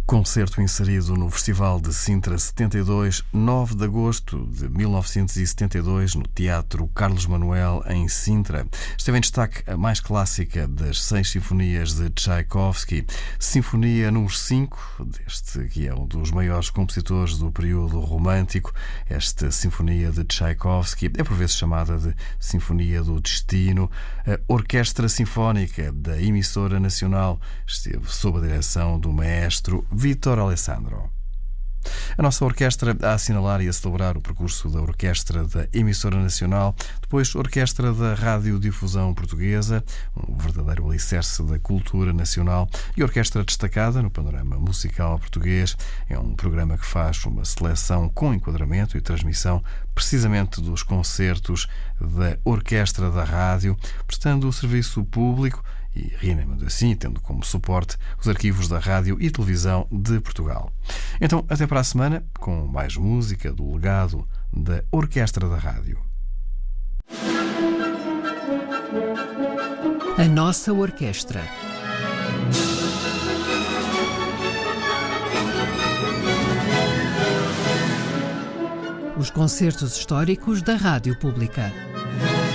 Concerto inserido no Festival de Sintra 72, 9 de agosto de 1972, no Teatro Carlos Manuel, em Sintra. Esteve em destaque a mais clássica das 6 sinfonias de Tchaikovsky, Sinfonia número 5, deste que é um dos maiores compositores do período romântico. Esta Sinfonia de Tchaikovsky é por vezes chamada de Sinfonia do Destino. A Orquestra Sinfónica da Emissora Nacional esteve sob a direção do maestro Vítor Alessandro. A nossa orquestra a assinalar e a celebrar o percurso da Orquestra da Emissora Nacional, depois Orquestra da Radiodifusão Portuguesa, um verdadeiro alicerce da cultura nacional, e orquestra destacada no panorama musical português. É um programa que faz uma seleção com enquadramento e transmissão precisamente dos concertos da Orquestra da Rádio, prestando o serviço público e reanimando assim, tendo como suporte os arquivos da Rádio e Televisão de Portugal. Então, até para a semana, com mais música do legado da Orquestra da Rádio. A nossa orquestra. Os concertos históricos da Rádio Pública.